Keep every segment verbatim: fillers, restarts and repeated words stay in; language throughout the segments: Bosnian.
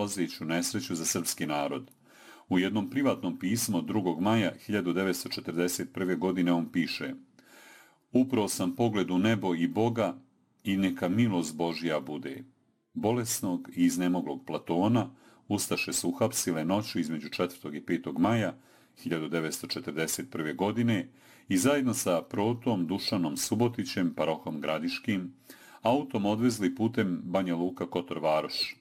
dolazeću nesreću za srpski narod. U jednom privatnom pismu od drugog maja hiljadu devetsto četrdeset prve. godine on piše: Upro sam pogled u nebo i Boga i neka milost Božja bude. Bolesnog i iznemoglog Platona ustaše su uhapsile noću između četvrtog i petog maja hiljadu devetsto četrdeset prve. godine i zajedno sa protom Dušanom Subotićem, parohom Gradiškim, autom odvezli putem Banja Luka Kotor Varoš.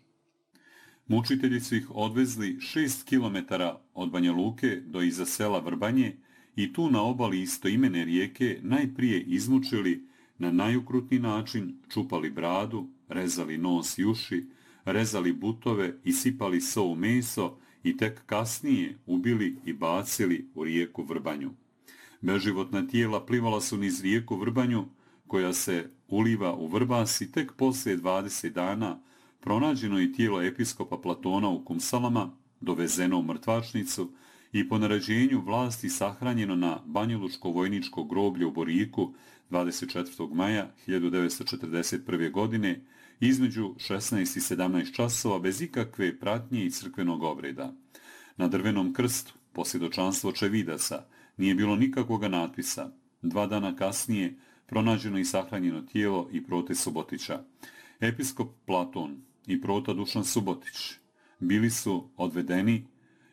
Mučitelji su ih odvezli šest kilometara od Banja Luke do iza sela Vrbanje i tu na obali istoimene rijeke najprije izmučili na najukrutniji način, čupali bradu, rezali nos i uši, rezali butove i sipali so u meso i tek kasnije ubili i bacili u rijeku Vrbanju. Beživotna tijela plivala su niz rijeku Vrbanju, koja se uliva u Vrbas i tek poslije dvadeset dana pronađeno je tijelo episkopa Platona u Kumsalama, dovezeno u mrtvačnicu i po naređenju vlasti sahranjeno na Banjalučko vojničko groblje u Boriku dvadeset četvrtog maja hiljadu devetsto četrdeset prve. godine između šesnaest i sedamnaest časova bez ikakve pratnje i crkvenog obreda. Na drvenom krstu, posvjedočanstvo očevidaca, nije bilo nikakvog natpisa. Dva dana kasnije pronađeno i sahranjeno tijelo i prote Subotića. Episkop Platon i prota Dušan Subotić bili su odvedeni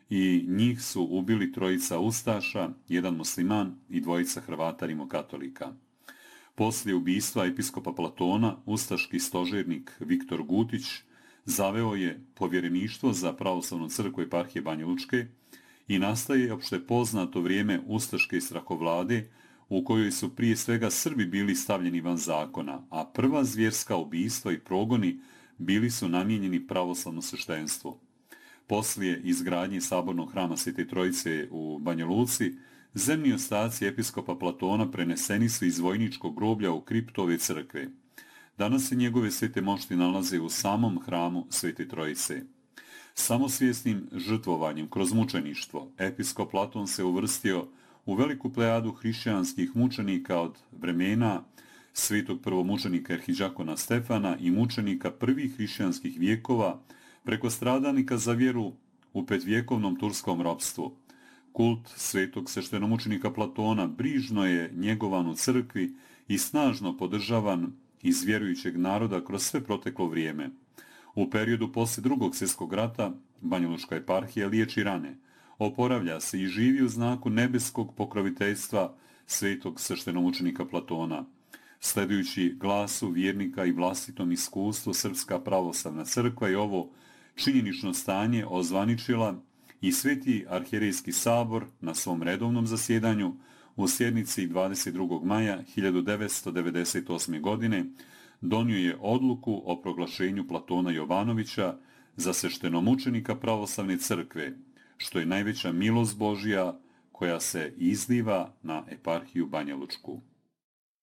i njih su ubili trojica ustaša, jedan musliman i dvojica Hrvata rimokatolika. Poslije ubistva episkopa Platona, ustaški stožernik Viktor Gutić zaveo je povjereništvo za pravoslavnu crkvu eparhije Banja Lučke i nastaje opšte poznato vrijeme ustaške strahovlade u kojoj su prije svega Srbi bili stavljeni van zakona, a prva zvjerska ubistva i progoni bili su namijenjeni pravoslavno sveštenstvu. Poslije izgradnje sabornog hrama Svete Trojice u Banja Luci, zemni ostaci episkopa Platona preneseni su iz vojničkog groblja u kriptu ove crkve. Danas se njegove svete mošti nalaze u samom hramu Svete Trojice. Samosvjesnim žrtvovanjem kroz mučeništvo, episkop Platon se uvrstio u veliku plejadu hrišćanskih mučenika od vremena svetog prvomučenika Erhidžakona Stefana i mučenika prvih hrišćanskih vijekova preko stradalnika za vjeru u petvjekovnom turskom ropstvu. Kult svetog sveštenomučenika Platona brižno je njegovan u crkvi i snažno podržavan iz vjerujućeg naroda kroz sve proteklo vrijeme. U periodu poslije drugog svjetskog rata Banjalučka eparhija liječi rane, oporavlja se i živi u znaku nebeskog pokroviteljstva svetog sveštenomučenika Platona. Sledujući glasu vjernika i vlastitom iskustvu Srpska pravoslavna crkva je ovo činjenično stanje ozvaničila i Sveti arhijerejski sabor na svom redovnom zasjedanju u sjednici dvadeset drugog maja hiljadu devetsto devedeset osme. godine donio je odluku o proglašenju Platona Jovanovića za sveštenomučenika pravoslavne crkve, što je najveća milost Božja koja se izliva na eparhiju Banja Lučku.